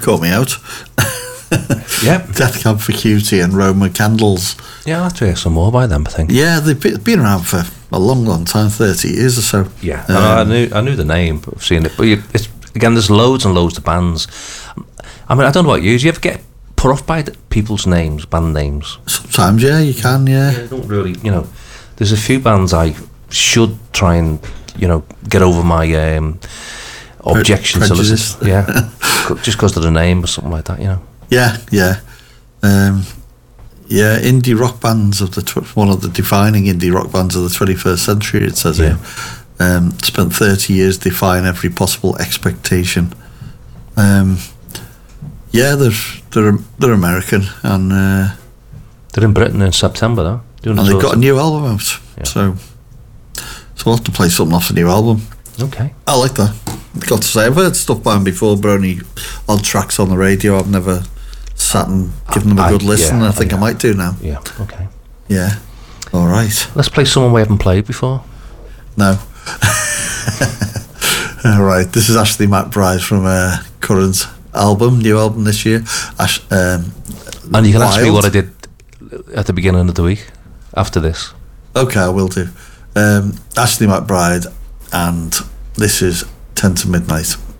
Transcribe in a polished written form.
caught me out. Yep. Death Cab for Cutie and Roma Candles. Yeah, I'll have to hear some more by them, I think. Yeah, they've been around for a long time, 30 years or so. Yeah, I knew the name, but I've seen it. But it's, again, there's loads and loads of bands. I mean, I don't know about you. Do you ever get put off by people's names, band names? Sometimes, yeah, you can, yeah. I don't really, there's a few bands I should try and, get over my objections to prejudice. listen. Yeah, just because of the name or something like that, Yeah. Indie rock bands of one of the defining indie rock bands of the 21st century, it says here. Spent 30 years defying every possible expectation. They're American, and they're in Britain in September, though. And they've got a new album out, so we'll have to play something off the new album. Okay, I like that. I've got to say, I've heard stuff by them before, but only on tracks on the radio. I've never sat and given them a good listen. I think I might do now. Yeah, okay. Yeah, all right. Let's play someone we haven't played before. No. All right, this is Ashley McBride from current new album this year. And you can ask me what I did at the beginning of the week after this. Okay, I will do. Ashley McBride, and this is 10 to Midnight.